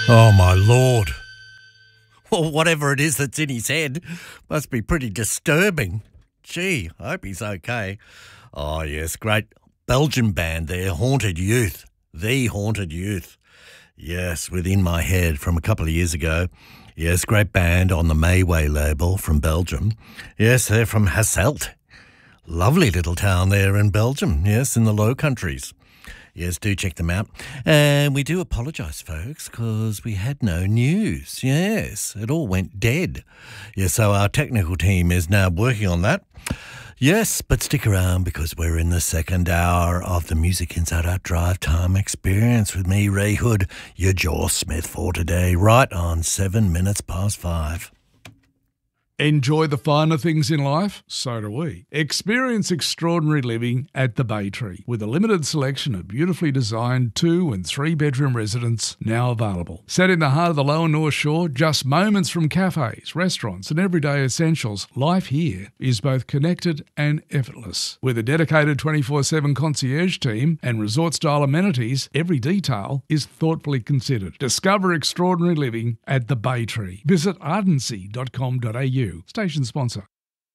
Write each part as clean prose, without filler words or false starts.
Oh, my Lord. Well, whatever it is that's in his head must be pretty disturbing. Gee, I hope he's okay. Oh, yes, great Belgian band there, Haunted Youth. The Haunted Youth. Yes, within my head from a couple of years ago. Yes, great band on the Mayway label from Belgium. Yes, they're from Hasselt. Lovely little town there in Belgium, yes, in the Low Countries. Yes, do check them out. And we do apologise, folks, because we had no news. Yes, it all went dead. Yes, so our technical team is now working on that. Yes, but stick around because we're in the second hour of the Music Inside Out Drive Time Experience with me, Ray Hood, your Jaw Smith for today, right on 7 minutes past 5. Enjoy the finer things in life? So do we. Experience extraordinary living at the Bay Tree with a limited selection of beautifully designed 2- and 3-bedroom residences now available. Set in the heart of the Lower North Shore, just moments from cafes, restaurants and everyday essentials, life here is both connected and effortless. With a dedicated 24/7 concierge team and resort-style amenities, every detail is thoughtfully considered. Discover extraordinary living at the Bay Tree. Visit ardency.com.au. Station sponsor.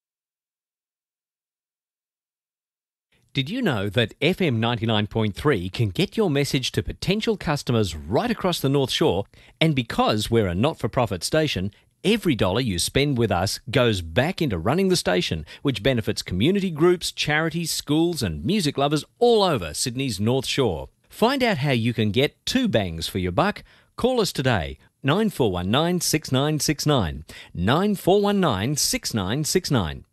Did you know that FM 99.3 can get your message to potential customers right across the North Shore? And because we're a not-for-profit station, every dollar you spend with us goes back into running the station, which benefits community groups, charities, schools and music lovers all over Sydney's North Shore. Find out how you can get 2 bangs for your buck. Call us today, 9419 6969, 9419 6969.